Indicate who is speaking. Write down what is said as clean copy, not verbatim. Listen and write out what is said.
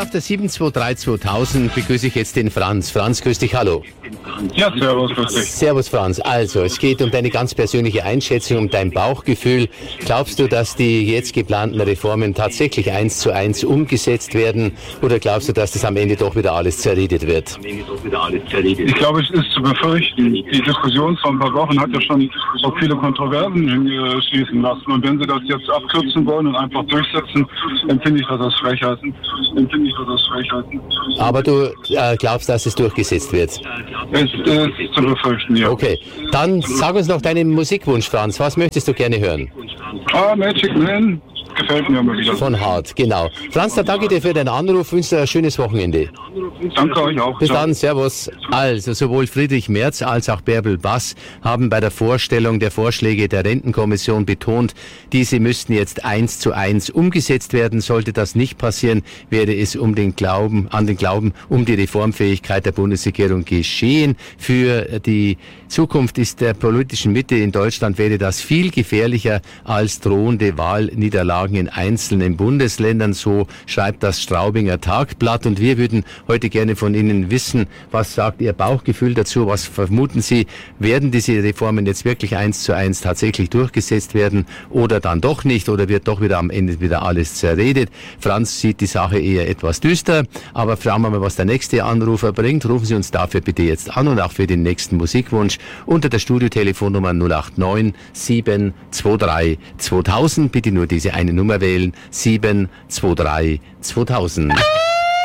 Speaker 1: auf der 7232000 begrüße ich jetzt den Franz. Franz, grüß dich, hallo.
Speaker 2: Ja, servus, grüß dich.
Speaker 1: Servus, Franz. Also, es geht um deine ganz persönliche Einschätzung, um dein Bauchgefühl. Glaubst du, dass die jetzt geplanten Reformen tatsächlich 1:1 umgesetzt werden? Oder glaubst du, dass das am Ende doch wieder alles zerredet wird?
Speaker 2: Ich glaube, es ist zu befürchten. Die Diskussion vor ein paar Wochen hat ja schon auf viele Kontroversen schließen lassen. Und wenn sie das jetzt abkürzen wollen und einfach durchsetzen, dann finde ich das als Frechheit.
Speaker 1: Aber du glaubst, dass es durchgesetzt wird?
Speaker 2: Es ist zu befürchten, ja.
Speaker 1: Okay, dann sag uns noch deinen Musikwunsch, Franz. Was möchtest du gerne hören?
Speaker 2: Magic Man. Gefällt mir immer wieder.
Speaker 1: Von Hart, genau. Franz, dann danke dir für deinen Anruf. Wünsche dir ein schönes Wochenende.
Speaker 2: Danke euch auch.
Speaker 1: Bis dann, servus. Also sowohl Friedrich Merz als auch Bärbel Bass haben bei der Vorstellung der Vorschläge der Rentenkommission betont, diese müssten jetzt 1:1 umgesetzt werden. Sollte das nicht passieren, werde es um den Glauben um die Reformfähigkeit der Bundesregierung geschehen. Für die Zukunft der politischen Mitte in Deutschland wäre das viel gefährlicher als drohende Wahlniederlagen in einzelnen Bundesländern. So schreibt das Straubinger Tagblatt. Und wir würden heute gerne von Ihnen wissen, was sagt Ihr Bauchgefühl dazu? Was vermuten Sie? Werden diese Reformen jetzt wirklich 1:1 tatsächlich durchgesetzt werden oder dann doch nicht? Oder wird doch wieder am Ende wieder alles zerredet? Franz sieht die Sache eher etwas düster. Aber schauen wir mal, was der nächste Anrufer bringt. Rufen Sie uns dafür bitte jetzt an und auch für den nächsten Musikwunsch unter der Studiotelefonnummer 089 723 2000. Bitte nur diese eine Nummer wählen, 723 2000.